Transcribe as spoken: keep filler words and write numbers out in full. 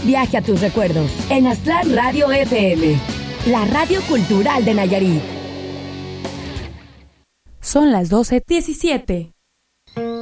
viaje a tus recuerdos en Aztlán Radio F M, la radio cultural de Nayarit. Son las doce diecisiete.